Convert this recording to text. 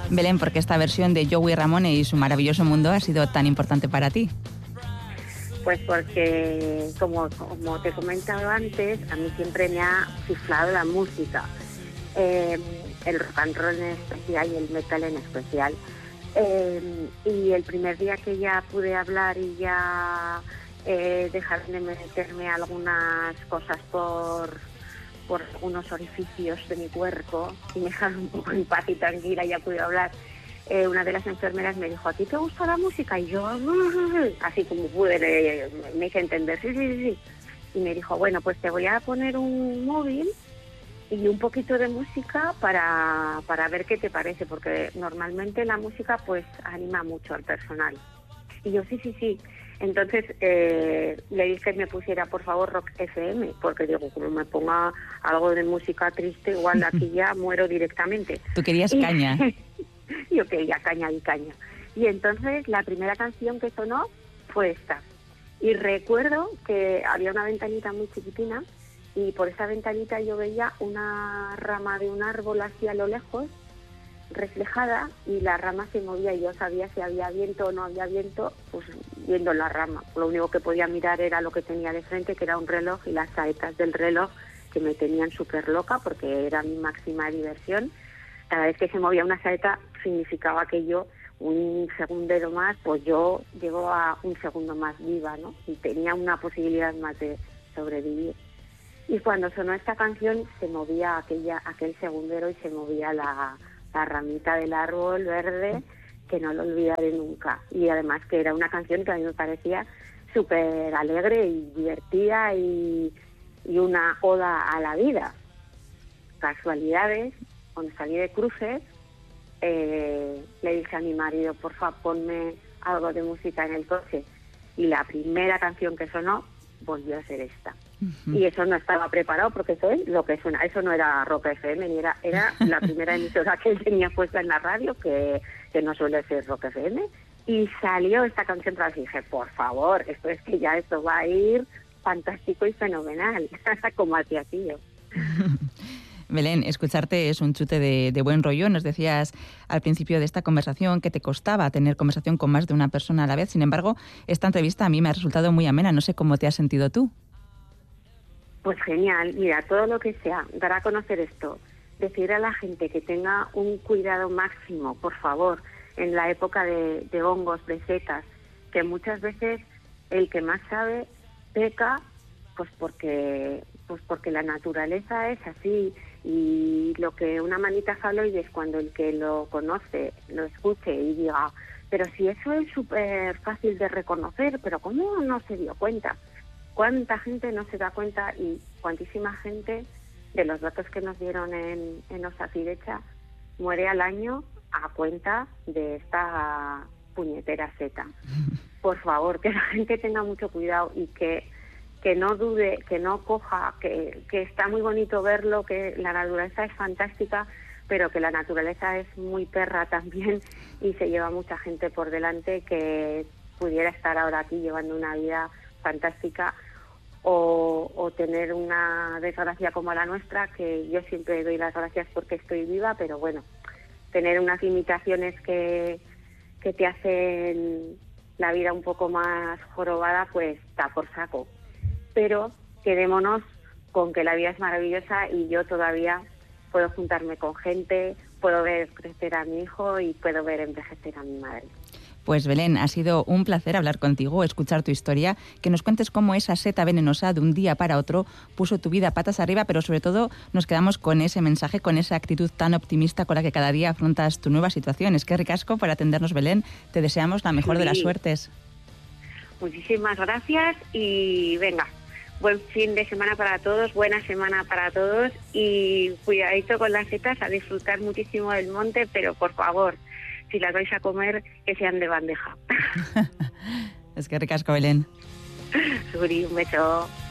Belén, ¿por qué esta versión de Joey Ramone y su maravilloso mundo ha sido tan importante para ti? Pues porque, como te he comentado antes, a mí siempre me ha chiflado la música, el rock and roll en especial y el metal en especial. Y el primer día que ya pude hablar y ya dejar de meterme algunas cosas por algunos orificios de mi cuerpo y me dejaron un poco en paz y tranquila, ya pude hablar. Una de las enfermeras me dijo, ¿a ti te gusta la música? Y yo, así como pude, me hice entender, sí. Y me dijo, bueno, pues te voy a poner un móvil y un poquito de música para ver qué te parece, porque normalmente la música pues anima mucho al personal. Y yo, sí. Entonces le dije que me pusiera por favor Rock FM, porque digo, como me ponga algo de música triste, igual aquí ya muero directamente. Tú querías caña. Yo quería caña. Y entonces la primera canción que sonó fue esta. Y recuerdo que había una ventanita muy chiquitina y por esa ventanita yo veía una rama de un árbol así a lo lejos, reflejada, y la rama se movía y yo sabía si había viento o no había viento, pues viendo la rama. Lo único que podía mirar era lo que tenía de frente, que era un reloj, y las saetas del reloj que me tenían súper loca porque era mi máxima diversión. Cada vez que se movía una saeta significaba que yo, un segundero más, pues yo llego a un segundo más viva, ¿no? Y tenía una posibilidad más de sobrevivir. Y cuando sonó esta canción se movía aquel segundero y se movía la ramita del árbol verde, que no lo olvidaré nunca. Y además que era una canción que a mí me parecía súper alegre y divertida y una oda a la vida. Casualidades, cuando salí de cruces, le dije a mi marido, porfa, ponme algo de música en el coche. Y la primera canción que sonó volvió a ser esta. Y eso no estaba preparado porque eso es lo que suena. Eso no era Rock FM, ni era la primera emisora que él tenía puesta en la radio, que no suele ser Rock FM. Y salió esta canción tras y dije, por favor, esto va a ir fantástico y fenomenal, como hacía tío. Belén, escucharte es un chute de buen rollo. Nos decías al principio de esta conversación que te costaba tener conversación con más de una persona a la vez. Sin embargo, esta entrevista a mí me ha resultado muy amena. No sé cómo te has sentido tú. Pues genial. Mira, todo lo que sea, dar a conocer esto, decir a la gente que tenga un cuidado máximo, por favor, en la época de hongos, de setas, que muchas veces el que más sabe peca, pues porque la naturaleza es así. Y lo que una manita faloides, cuando el que lo conoce, lo escuche y diga, pero si eso es súper fácil de reconocer, pero ¿cómo no se dio cuenta? ¿Cuánta gente no se da cuenta? Y cuantísima gente, de los datos que nos dieron en Osakidecha, muere al año a cuenta de esta puñetera seta. Por favor, que la gente tenga mucho cuidado y que no dude, que no coja, que está muy bonito verlo, que la naturaleza es fantástica, pero que la naturaleza es muy perra también y se lleva mucha gente por delante que pudiera estar ahora aquí llevando una vida fantástica o tener una desgracia como la nuestra, que yo siempre doy las gracias porque estoy viva, pero bueno, tener unas limitaciones que te hacen la vida un poco más jorobada, pues está por saco. Pero quedémonos con que la vida es maravillosa y yo todavía puedo juntarme con gente, puedo ver crecer a mi hijo y puedo ver envejecer a mi madre. Pues Belén, ha sido un placer hablar contigo, escuchar tu historia, que nos cuentes cómo esa seta venenosa de un día para otro puso tu vida patas arriba, pero sobre todo nos quedamos con ese mensaje, con esa actitud tan optimista con la que cada día afrontas tu nueva situación. Es que ricasco por atendernos, Belén. Te deseamos la mejor de las suertes. Muchísimas gracias y venga. Buen fin de semana para todos, buena semana para todos y cuidadito con las setas, a disfrutar muchísimo del monte, pero por favor, si las vais a comer, que sean de bandeja. Es que ricasco, Belén. Suri, un beso.